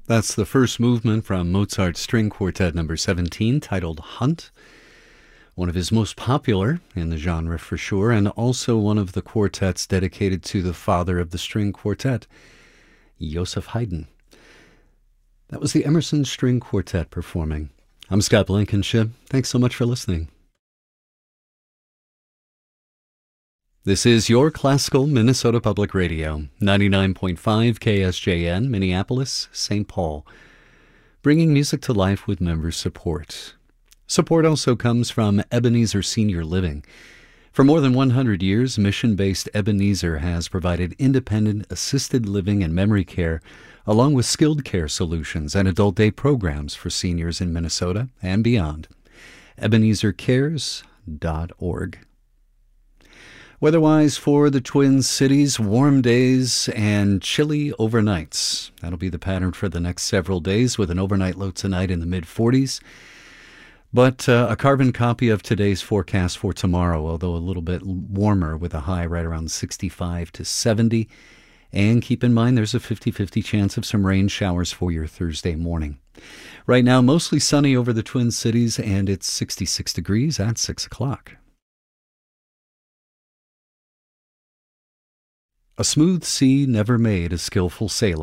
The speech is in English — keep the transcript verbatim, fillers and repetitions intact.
That's the first movement from Mozart's String Quartet number seventeen, titled Hunt. One of his most popular in the genre for sure, and also one of the quartets dedicated to the father of the string quartet, Joseph Haydn. That was the Emerson String Quartet performing. I'm Scott Blankenship. Thanks so much for listening. This is your classical Minnesota Public Radio, ninety-nine point five K S J N, Minneapolis, Saint Paul, bringing music to life with member support. Support also comes from Ebenezer Senior Living. For more than one hundred years, mission-based Ebenezer has provided independent assisted living and memory care, along with skilled care solutions and adult day programs for seniors in Minnesota and beyond. Ebenezer cares dot org. Weather-wise for the Twin Cities, warm days and chilly overnights. That'll be the pattern for the next several days, with an overnight low tonight in the mid forties. But uh, a carbon copy of today's forecast for tomorrow, although a little bit warmer with a high right around sixty-five to seventy. And keep in mind there's a fifty-fifty chance of some rain showers for your Thursday morning. Right now, mostly sunny over the Twin Cities, and it's sixty-six degrees at six o'clock. A smooth sea never made a skillful sailor.